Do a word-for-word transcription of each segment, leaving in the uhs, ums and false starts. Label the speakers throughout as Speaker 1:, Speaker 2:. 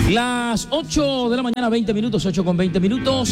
Speaker 1: Las ocho de la mañana, veinte minutos, ocho con veinte minutos.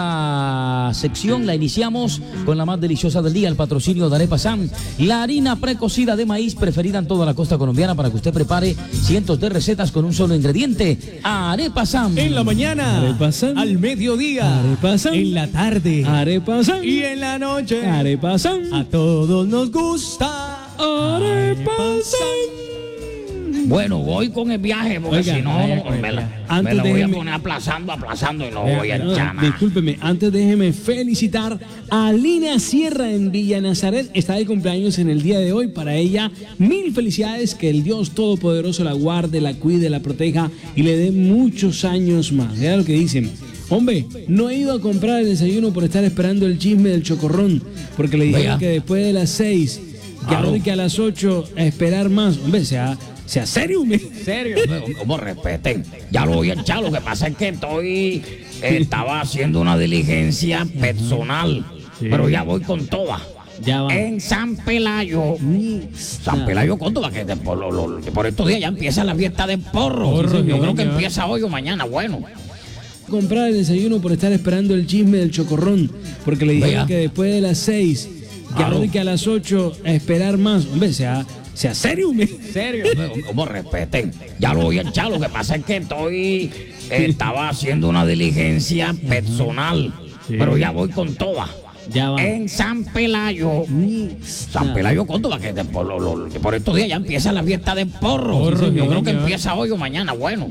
Speaker 1: Esta sección la iniciamos con la más deliciosa del día, el patrocinio de Arepa Sam, la harina precocida de maíz preferida en toda la costa colombiana para que usted prepare cientos de recetas con un solo ingrediente. Arepa Sam.
Speaker 2: En la mañana,
Speaker 3: Arepa Sam.
Speaker 2: al mediodía,
Speaker 3: Arepa Sam.
Speaker 2: en la tarde,
Speaker 3: Arepa Sam.
Speaker 2: y en la noche,
Speaker 3: Arepa Sam.
Speaker 2: a todos nos gusta
Speaker 3: Arepa Sam.
Speaker 1: Bueno, voy con el viaje porque
Speaker 3: Oiga,
Speaker 1: si no,
Speaker 3: vaya
Speaker 1: no,
Speaker 3: con el
Speaker 1: me la,
Speaker 3: viaje.
Speaker 1: me
Speaker 3: Antes
Speaker 1: la voy
Speaker 3: déjeme-
Speaker 1: a poner aplazando, aplazando y no
Speaker 3: Vea,
Speaker 1: voy a
Speaker 3: no,
Speaker 1: echar nada.
Speaker 3: discúlpeme, antes déjeme felicitar a Lina Sierra en Villa Nazaret. Está de cumpleaños en el día de hoy. Para ella, mil felicidades. Que el Dios Todopoderoso la guarde, la cuide, la proteja y le dé muchos años más. Vea lo que dicen. Hombre, no he ido a comprar el desayuno por estar esperando el chisme del chocorrón, porque le dijeron
Speaker 1: Vea.
Speaker 3: que después de las seis, que
Speaker 1: Claro.
Speaker 3: ahora y que a las ocho a esperar más. Hombre, sea, sea serio, hombre.
Speaker 1: ¿Serio? Como respeten. Ya lo voy a echar. Lo que pasa es que estoy. Estaba haciendo una diligencia personal.
Speaker 3: Sí.
Speaker 1: Pero ya voy con toda.
Speaker 3: Ya va.
Speaker 1: En San Pelayo. San Pelayo con toda. Que de- por, lo- lo- que por estos días ya empieza la fiesta de porro.
Speaker 3: Porro,
Speaker 1: Yo
Speaker 3: sí,
Speaker 1: creo que
Speaker 3: señor.
Speaker 1: empieza hoy o mañana. Bueno.
Speaker 3: Comprar el desayuno por estar esperando el chisme del chocorrón, porque le dijeron
Speaker 1: Vea.
Speaker 3: que después de las seis, que
Speaker 1: Claro.
Speaker 3: ahora y que a las ocho a esperar más. Hombre, sea, sea serio, hombre.
Speaker 1: ¿Serio? Como respeten. Ya lo voy a echar. Lo que pasa es que estoy. Estaba haciendo una diligencia personal.
Speaker 3: Sí.
Speaker 1: Pero ya voy con toda.
Speaker 3: Ya va.
Speaker 1: En San Pelayo. San Pelayo con toda. Que de- por, lo- lo- que por estos días ya empieza la fiesta de porro.
Speaker 3: Porro,
Speaker 1: Yo
Speaker 3: sí,
Speaker 1: creo que
Speaker 3: señor.
Speaker 1: empieza hoy o mañana. Bueno.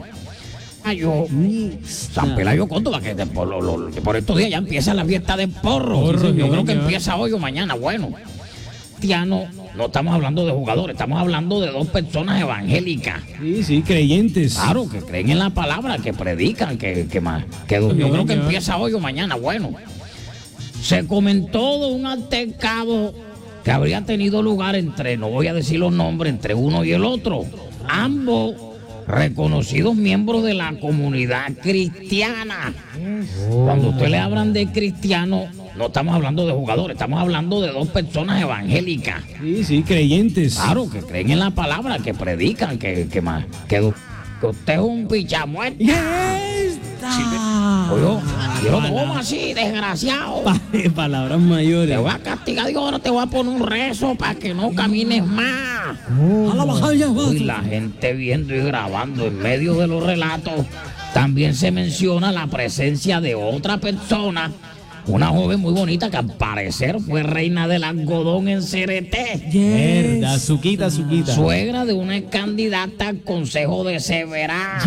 Speaker 1: Yo, San Pelayo con toda. Que de- por, lo- lo- que por estos días ya empieza la fiesta de porro.
Speaker 3: Porro,
Speaker 1: Yo
Speaker 3: sí,
Speaker 1: creo que
Speaker 3: señor.
Speaker 1: empieza hoy o mañana. Bueno. Cristiano, no estamos hablando de jugadores, estamos hablando de dos personas evangélicas.
Speaker 3: Sí, sí, creyentes.
Speaker 1: Claro, que creen en la palabra, que predican, que, que, más, que yo creo que empieza hoy o mañana. Bueno, se comentó de un altercado que habría tenido lugar entre, no voy a decir los nombres, entre uno y el otro. Ambos reconocidos miembros de la comunidad cristiana. Cuando usted le hablan de cristiano, no estamos hablando de jugadores, estamos hablando de dos personas evangélicas.
Speaker 3: Sí, sí, creyentes.
Speaker 1: Claro, que creen en la palabra, que predican, que, que, más, que, du- que usted es un pichamuerto.
Speaker 3: ¡Ya
Speaker 1: Oye, yo lo tomo así, desgraciado.
Speaker 3: está! Palabras mayores.
Speaker 1: Te voy a castigar, Dios, ahora te voy a poner un rezo para que no camines más. Y la gente viendo y grabando en medio de los relatos, también se menciona la presencia de otra persona, una joven muy bonita que al parecer fue reina del algodón en Cereté.
Speaker 2: Mierda, azuquita, azuquita.
Speaker 1: Suegra de una candidata al Consejo de Severá.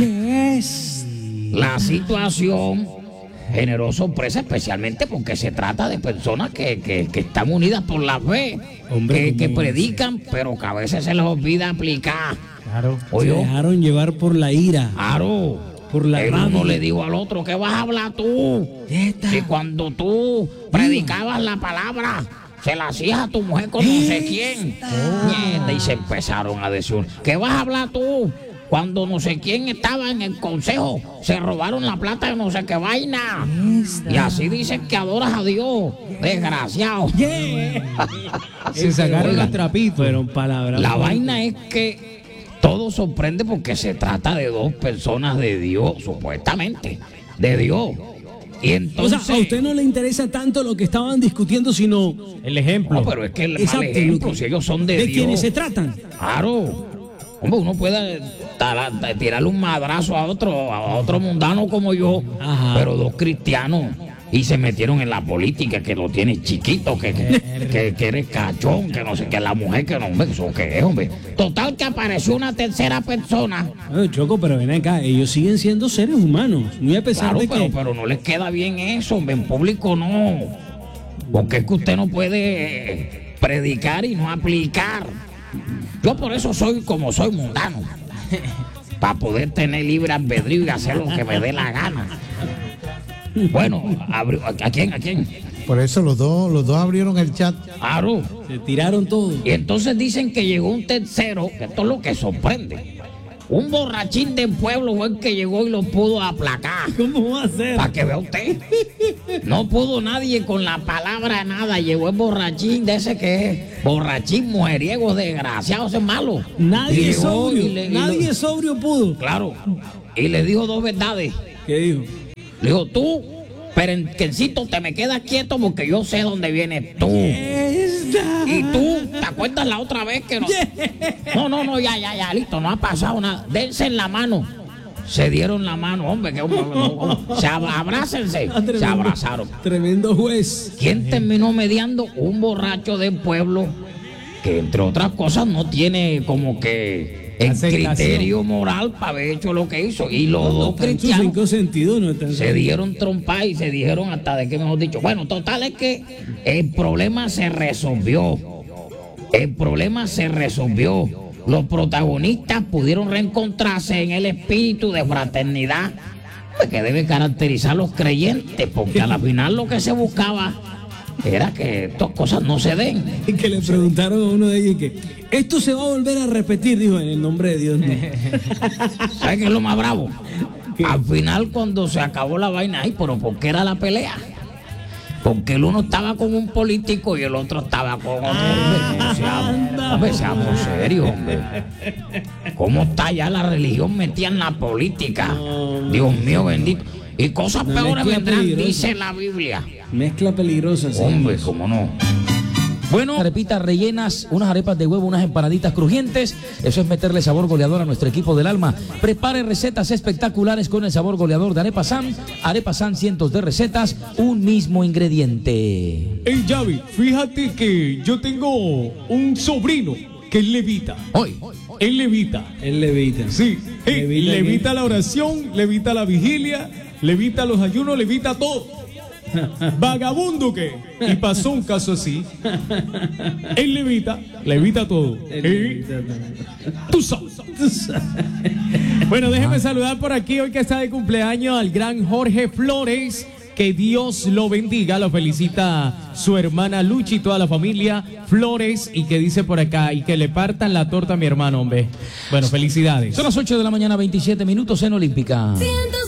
Speaker 1: La situación generó sorpresa, especialmente porque se trata de personas que, que- que están unidas por la fe,
Speaker 3: Hombre,
Speaker 1: que, que
Speaker 3: ¿cómo?
Speaker 1: predican, pero que a veces se les olvida aplicar.
Speaker 2: Claro.
Speaker 3: Se
Speaker 1: Oye,
Speaker 3: dejaron llevar por la ira.
Speaker 1: Aro,
Speaker 3: Por la
Speaker 1: el uno
Speaker 3: rabia.
Speaker 1: le dijo al otro, ¿qué vas a hablar tú? Si cuando tú predicabas la palabra, se la hacías a tu mujer con no sé quién. Mierda, y se empezaron a decir, ¿qué vas a hablar tú? Cuando no sé quién estaba en el consejo, se robaron la plata de no sé qué vaina. Y así dicen que adoras a Dios, desgraciado.
Speaker 2: Se sacaron
Speaker 1: Oigan,
Speaker 2: los trapitos.
Speaker 3: Fueron palabras.
Speaker 1: La
Speaker 3: fuertes.
Speaker 1: vaina es que todo sorprende porque se trata de dos personas de Dios, supuestamente, de Dios. Y
Speaker 3: O
Speaker 1: entonces,
Speaker 3: sea, a usted no le interesa tanto lo que estaban discutiendo, sino.
Speaker 2: El ejemplo.
Speaker 1: no, pero es que el mal
Speaker 3: Exacto,
Speaker 1: ejemplo,
Speaker 3: lo que-
Speaker 1: si ellos son de,
Speaker 3: de
Speaker 1: Dios.
Speaker 3: quienes se tratan.
Speaker 1: Claro. Hombre, uno puede tala- tirarle un madrazo a otro, a otro mundano como yo,
Speaker 3: Ajá.
Speaker 1: pero dos cristianos y se metieron en la política, que lo tienes chiquito, que, que, que- que eres cachón, que no sé qué, la mujer que no, hombre, eso qué es, hombre. Total que apareció una tercera persona.
Speaker 3: Ay, Choco, pero ven acá, ellos siguen siendo seres humanos. Muy a pesar
Speaker 1: Claro,
Speaker 3: de
Speaker 1: pero,
Speaker 3: que.
Speaker 1: pero no les queda bien eso, hombre, en público no. Porque es que usted no puede eh, predicar y no aplicar. Yo por eso soy como soy mundano. Para poder tener libre albedrío y hacer lo que me dé la gana. Bueno, abrió- ¿a quién? ¿A quién?
Speaker 4: Por eso los dos, los dos abrieron el chat.
Speaker 1: Aru.
Speaker 3: Se tiraron todo.
Speaker 1: Y entonces dicen que llegó un tercero, que esto es lo que sorprende. Un borrachín del pueblo fue el que llegó y lo pudo aplacar.
Speaker 3: ¿Cómo va a ser?
Speaker 1: Para que vea usted. No pudo nadie con la palabra nada. Llegó el borrachín de ese que es borrachín, mujeriego, desgraciado, ese es malo.
Speaker 3: Nadie
Speaker 1: Y
Speaker 3: es
Speaker 1: llegó
Speaker 3: sobrio.
Speaker 1: y le- y
Speaker 3: Nadie
Speaker 1: lo-
Speaker 3: es sobrio pudo.
Speaker 1: Claro. Y le dijo dos verdades.
Speaker 3: ¿Qué dijo?
Speaker 1: Le dijo, tú, perenquencito, te me quedas quieto porque yo sé dónde vienes tú.
Speaker 3: Esta.
Speaker 1: Y tú, ¿te acuerdas la otra vez que no? No, no, no, ya, ya, ya, listo, no ha pasado nada. Dense en la mano. Se dieron la mano, hombre, que no, no, se ab- abrácense.
Speaker 3: Ah, tremendo-
Speaker 1: Se abrazaron.
Speaker 3: Tremendo juez.
Speaker 1: ¿Quién terminó mediando? Un borracho del pueblo que, entre otras cosas, no tiene como que el
Speaker 2: Aceptación.
Speaker 1: criterio moral para haber hecho lo que hizo. Y los dos
Speaker 3: Está en sus
Speaker 1: cristianos
Speaker 3: cinco sentidos, no está en
Speaker 1: se dieron trompas y se dijeron hasta de que mejor dicho. Bueno, total es que el problema se resolvió. El problema se resolvió. Los protagonistas pudieron reencontrarse en el espíritu de fraternidad que debe caracterizar a los creyentes, porque a la final lo que se buscaba era que estas cosas no se den.
Speaker 3: Y que le preguntaron a uno de ellos que esto se va a volver a repetir, dijo, en el nombre de Dios. No.
Speaker 1: ¿Sabes qué es lo más bravo? Al final, cuando se acabó la vaina, ay, pero ¿por qué era la pelea? Porque el uno estaba con un político y el otro estaba con otro. Hombre, seamos, hombre, seamos serios, hombre. ¿Cómo está ya la religión metida en la política? Dios mío bendito. Y cosas
Speaker 3: Una
Speaker 1: peores
Speaker 3: mezcla
Speaker 1: vendrán,
Speaker 3: peligrosa.
Speaker 1: dice la Biblia.
Speaker 3: Mezcla peligrosa, sí.
Speaker 1: Hombre, cómo no.
Speaker 5: Bueno, arepitas rellenas, unas arepas de huevo, unas empanaditas crujientes. Eso es meterle sabor goleador a nuestro equipo del alma. Prepare recetas espectaculares con el sabor goleador de Arepa San. Arepa San, cientos de recetas, un mismo ingrediente.
Speaker 2: Hey, Javi, fíjate que yo tengo un sobrino que es levita.
Speaker 5: Hoy,
Speaker 2: Él levita.
Speaker 3: Él levita.
Speaker 2: Sí, hey,
Speaker 3: ¿Levita
Speaker 2: levita,
Speaker 3: qué?
Speaker 2: la oración, levita la vigilia, levita los ayunos, levita todo. Vagabundo que. Y pasó un caso así. Él levita, levita todo.
Speaker 3: Él
Speaker 2: Y
Speaker 3: levita
Speaker 2: tú sabes. Bueno, déjeme saludar por aquí hoy que está de cumpleaños al gran Jorge Flores. Que Dios lo bendiga, lo felicita su hermana Luchi y toda la familia Flores, y que dice por acá, y que le partan la torta a mi hermano, hombre. Bueno, felicidades.
Speaker 5: son las ocho de la mañana, veintisiete minutos en Olímpica.
Speaker 6: Cientos